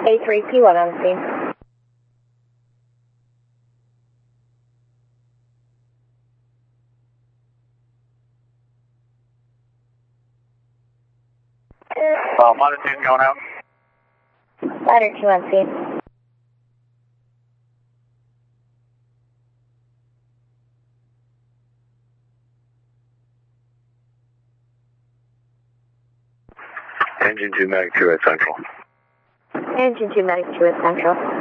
A3P1 on scene. Latitude going out. Ladder 2 on scene. Engine 2 Medic 2 at Central. Engine 2 Medic 2 at Central.